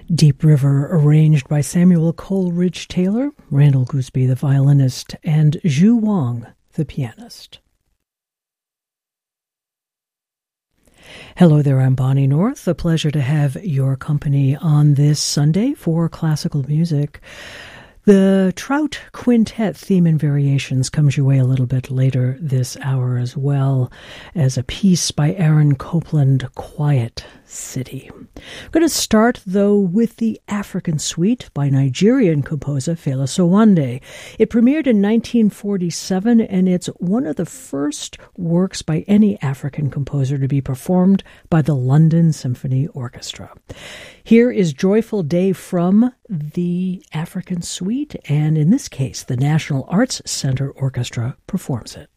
Deep River, arranged by Samuel Coleridge Taylor, Randall Gooseby, the violinist, and Zhu Wang, the pianist. Hello there, I'm Bonnie North. A pleasure to have your company on this Sunday for classical music. The Trout Quintet theme and variations comes your way a little bit later this hour, as well as a piece by Aaron Copland, Quiet City. I'm going to start, though, with the African Suite by Nigerian composer Fela Sowande. It premiered in 1947, and it's one of the first works by any African composer to be performed by the London Symphony Orchestra. Here is Joyful Day from the African Suite, and in this case, the National Arts Center Orchestra performs it.